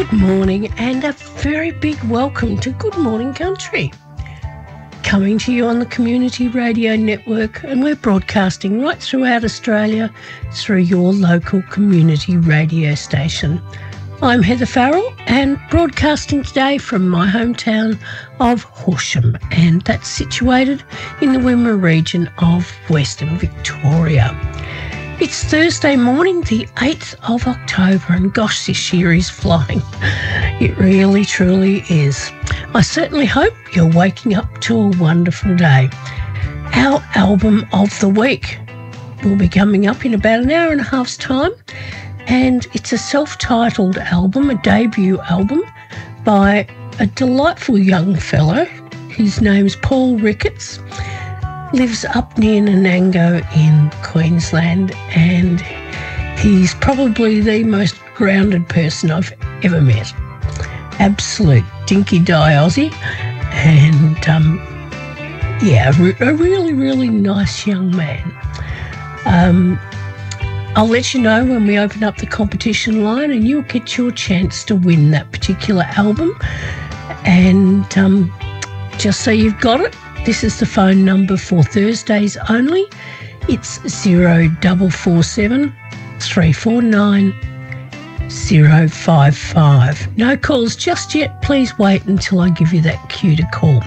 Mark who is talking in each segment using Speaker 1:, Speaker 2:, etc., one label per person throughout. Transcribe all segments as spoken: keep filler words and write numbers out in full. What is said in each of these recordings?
Speaker 1: Good morning and a very big welcome to Good Morning Country. Coming to you on the Community Radio Network, and we're broadcasting right throughout Australia through your local community radio station. I'm Heather Farrell and broadcasting today from my hometown of Horsham, and that's situated in the Wimmera region of Western Victoria. It's Thursday morning, the eighth of October, and gosh, this year is flying. It really, truly is. I certainly hope you're waking up to a wonderful day. Our album of the week will be coming up in about an hour and a half's time, and it's a self-titled album, a debut album by a delightful young fellow. His name's Paul Ricketts. Lives up near Nanango in Queensland, and he's probably the most grounded person I've ever met. Absolute dinky-die Aussie, and um, yeah, a really, really nice young man. Um, I'll let you know when we open up the competition line, and you'll get your chance to win that particular album. And um, just so you've got it, this is the phone number for Thursdays only. It's zero four four seven, three four nine, zero five five. No calls just yet. Please wait until I give you that cue to call.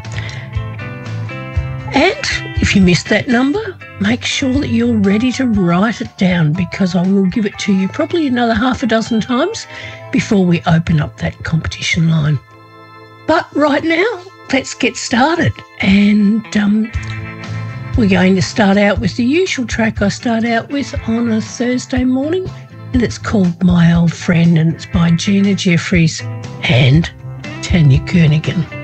Speaker 1: And if you missed that number, make sure that you're ready to write it down, because I will give it to you probably another half a dozen times before we open up that competition line. But right now, let's get started, and um, we're going to start out with the usual track I start out with on a Thursday morning, and it's called My Old Friend, and it's by Gina Jeffries and Tanya Kernaghan.